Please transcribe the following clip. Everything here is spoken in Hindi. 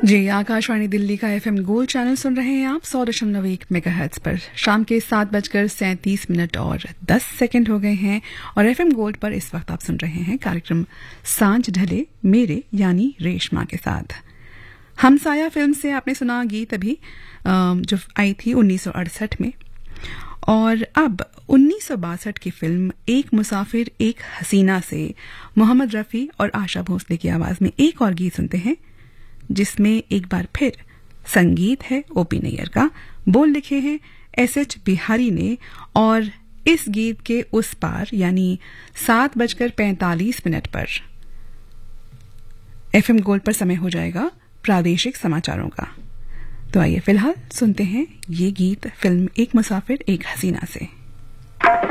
जी, आकाशवाणी दिल्ली का एफएम गोल्ड चैनल सुन रहे हैं आप 100.1 मेगाहर्ट्ज पर। शाम के 7:37 और 10 सेकंड हो गए हैं और एफएम गोल्ड पर इस वक्त आप सुन रहे हैं कार्यक्रम सांझ ढले मेरे यानी रेशमा के साथ। हमसाया फिल्म से आपने सुना गीत अभी जो आई थी 1968 में। और अब 1962 की फिल्म एक मुसाफिर एक हसीना से मोहम्मद रफी और आशा भोसले की आवाज में एक और गीत सुनते हैं, जिसमें एक बार फिर संगीत है ओपी नैयर का, बोल लिखे हैं एसएच बिहारी ने। और इस गीत के उस पार यानी 7:45 पर एफएम गोल्ड पर समय हो जाएगा प्रादेशिक समाचारों का। तो आइए फिलहाल सुनते हैं ये गीत फिल्म एक मुसाफिर एक हसीना से।